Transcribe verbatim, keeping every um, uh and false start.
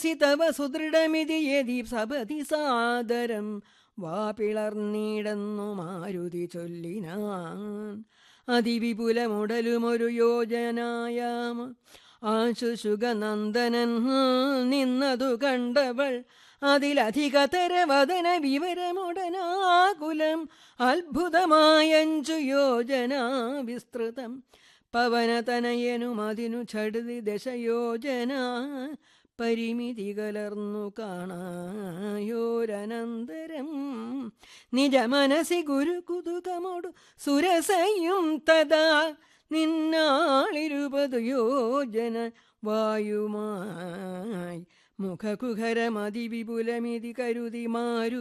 തവ സുദൃഢമിതി യതി സപതി സാദരം വാ പിളർന്നിടന്നു മാരുതി ചൊല്ലിനാൻ. അതിവിപുലമുടലുമൊരു യോജനായാമ ആശുശുഗനന്ദനൻ നിന്നതു കണ്ടവൾ അതിലധികതരവദന വിവരമുടനാകുലം അത്ഭുതമായഞ്ചു യോജന വിസ്തൃതം പവനതനയനും അതിനു ഛടുതി ദശയോജന പരിമിതി കലർന്നു കാണായോരനന്തരം നിജമനസി ഗുരു കുതുകമോടു സുരസയും തഥാ നിന്നാളിരുപതു യോജന വായുമായി മുഖകുഹരമതിവിപുലമിതി കരുതി മാരു